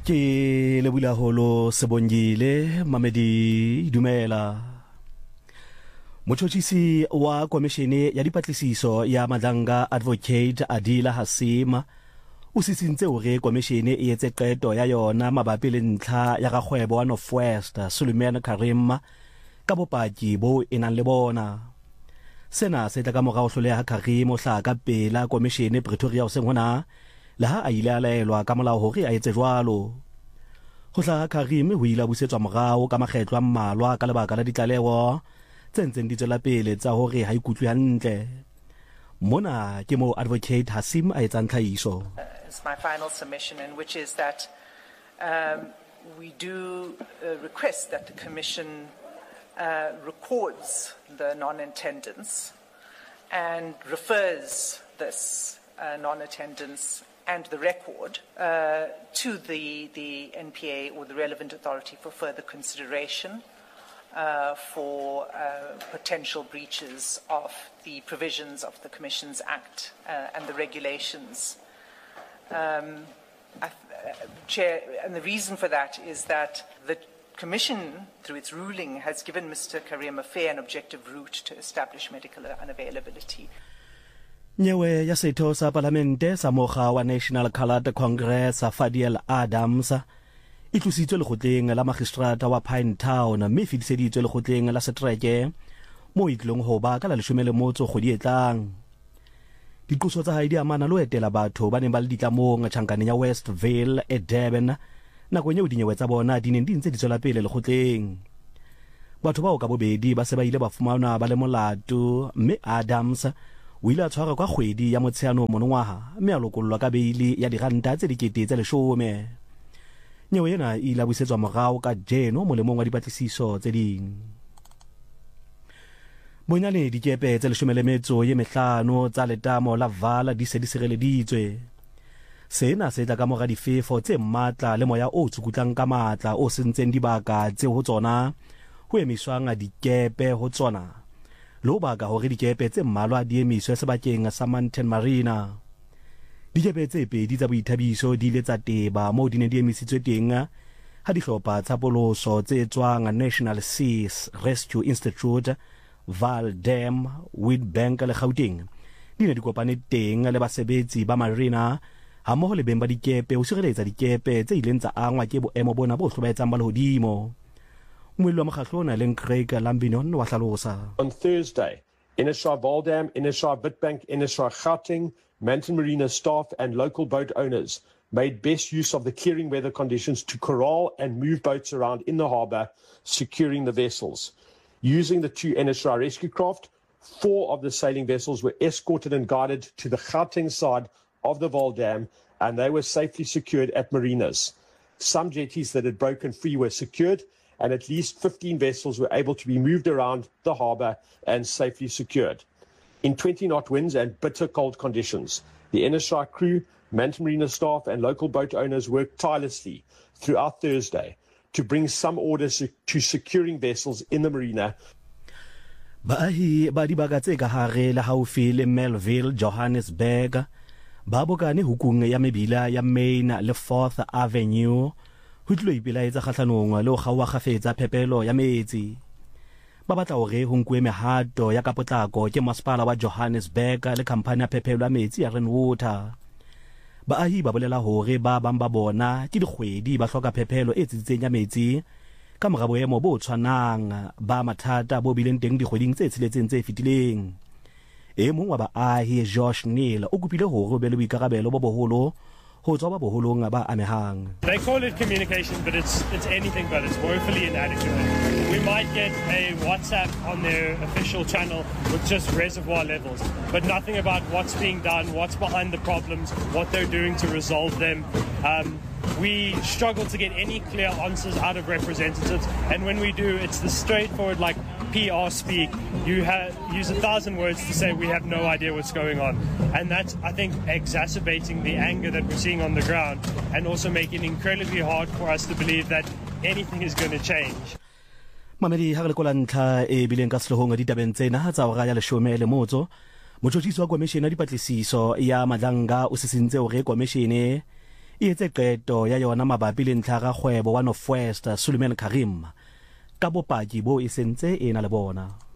Ke lebula holo sebongile mamedi dumela. Motjhotjhisi wa komishene ya dipatlisiso ya Madlanga Advocate Adila Hasima o sisintse hore komishene e etse qeto ya yona mabapi le ntlha ya gagwebo wa Northwest Suleiman Karim ka bopaki bo enang le bona. Sena se tla ka morao hloleha Karim o hla ka pela komishene Pretoria o seng hona le ha a ile a laelwa ka molao hore a etse jwalo. Ho hla Karim ho ile a busetswa morao ka makgetlo a mmalwa ka lebaka la ditlaleho tse ntseng di tswela pele tsa hore ha ikutlwe hantle. Mona ke mo Advocate Hasim a etsang tlhahiso. It's my final submission, in which is that we do request that the Commission records the non-attendance and refers this non-attendance and the record to the NPA or the relevant authority for further consideration for potential breaches of the provisions of the Commissions Act and the regulations. Chair, and the reason for that is that the Commission, through its ruling, has given Mr. Karim a fair and objective route to establish medical unavailability. Nyewe ya setho sa parlamente sa mokga wa National Coloured Congress Fadiel Adams e tlositswe lekgotleng la magistrata wa Pine Town mme fetiseditswe lekgotleng la Setreke mo itlong ho ba ka la 11 kgwedi e tlang. Diqoso tsa hae di amana lo etela batho ba neng ba le ditlamong tjhankaneng ya Westville e Durban nakong eo dinyewe tsa bona di neng di ntse di tswela pele lekgotleng. Batho bao ka bobedi ba se ba ile ba fumana ba le molato mme Adams o ile a tshwarwa kwa kgwedi ya Motsheanong monongwaha mme a lokollwa ka beili ya diranta tse 10,000. Nyewe yena ile a busetswa morao ka jeno molemong wa dipatlisiso tse ding. Bonyane dikepe tse 15 tsa letamo la Vala di se di sireleditswe. Sena se tla ka mora difefo tse matla le moya o tsukutlang ka matla o sentseng dibaka tse ho tsona ho emiswang a dikepe ho tsona. Lo baka hore dikepe tse mmalwa di emiswe sebakeng sa Mountain Marina. Dikepe tse pedi tsa boithabiso di ile tsa teba moo di ne di emisitswe teng ha dihlopha tsa poloso tse tswang National Seas Rescue Institute, Val Dam, Witbank le Gauteng di ne di kopane teng le basebetsi ba marina ha mmoho le beng ba dikepe ho sireletsa dikepe tse ileng tsa angwa ke boemo bona bo hlobaetsang ba lehodimo. Moello wa mokgahlona leng Craig Lambinon wa hlalosa. On Thursday, NSR Val Dam, NSR Witbank, NSR Gauteng, Mountain Marina staff and local boat owners made best use of the clearing weather conditions to corral and move boats around in the harbour, securing the vessels. Using the 2 NSR rescue craft, 4 of the sailing vessels were escorted and guided to the Gauteng side of the Val Dam, and they were safely secured at marinas. Some jetties that had broken free were secured, and at least 15 vessels were able to be moved around the harbour and safely secured. In 20-knot winds and bitter cold conditions, the NSR crew, Mountain Marina staff and local boat owners worked tirelessly throughout Thursday to bring some order to securing vessels in the marina. Baahi ba dibaka tse ka hare la haufi le Melville, Johannesburg ba bokane hukung ya mebila ya Main le 4th Avenue ho tlo ipelaetsa kgahlanong le ho gawa gafetsa phepelo ya metsi. Ba batla hore ho nkwe mehato ya kapotlako ke masepala wa Johannesburg le khamphani ya phepelo ya metsi ya Rainwater. Baahi ba bolela hore ba bang ba bona ke dikgwedi ba hloka phepelo e tsitsitseng ya metsi ka mora boemo bo tshwanang ba mathata bo bileng teng dikgweding tse tsheletseng tse fetileng. E mong wa baahi Josh Neil o kopile hore be le boikarabelo bo boholo ho tswa ba boholong ba amehang. They call it communication, but it's anything but. It's woefully inadequate. We might get a WhatsApp on their official channel with just reservoir levels, but nothing about what's being done, what's behind the problems, what they're doing to resolve them. We struggle to get any clear answers out of representatives, and when we do, it's the straightforward, like PR speak. You use 1,000 words to say we have no idea what's going on, and that's, I think, exacerbating the anger that we're seeing on the ground, and also making it incredibly hard for us to believe that anything is going to change. Mamedi ha re kola ntlha e bileng ka sehloohong ditabeng tsena tsa hora ya 10 motjhotjhisi wa komishene ya dipatlisiso ya Madlanga o sisintse hore komishene e etse qeto ya yona mabapi le ntlha ga kgwebo wa Northwest Suleiman Karim ka bopaki bo e sentse e na le bona.